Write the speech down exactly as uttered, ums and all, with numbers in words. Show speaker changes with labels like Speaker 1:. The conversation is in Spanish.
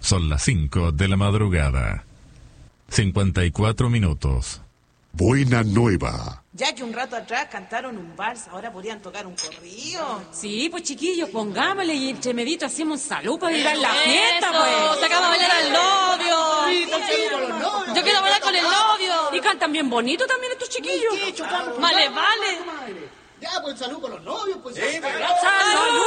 Speaker 1: Son las cinco de la madrugada. cincuenta y cuatro minutos.
Speaker 2: Buena nueva.
Speaker 3: Ya que un rato atrás cantaron un vals, ahora podrían tocar un corrido.
Speaker 4: Sí, pues chiquillos, pongámosle y entre medito hacemos un salud para vibrar la fiesta, pues.
Speaker 5: ¡Sacamos a bailar al novio!
Speaker 6: Sí, con los novios.
Speaker 5: ¡Yo quiero bailar con el novio!
Speaker 4: Y cantan bien bonito también estos chiquillos.
Speaker 6: ¿Qué chocamos?
Speaker 5: ¡Vale, vale!
Speaker 6: Ya, pues salud con los novios, pues.
Speaker 7: Sí,
Speaker 6: salud.
Speaker 7: pero-
Speaker 4: ¡Salud!